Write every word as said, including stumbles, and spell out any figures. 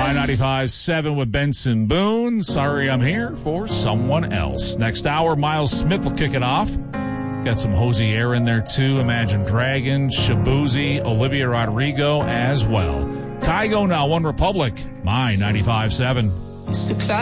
My ninety-five point seven with Benson Boone. Sorry I'm here for someone else. Next hour, Miles Smith will kick it off. Got some Hosier in there too. Imagine Dragons, Shabuzi, Olivia Rodrigo as well. Kygo now, One Republic. My ninety-five point seven.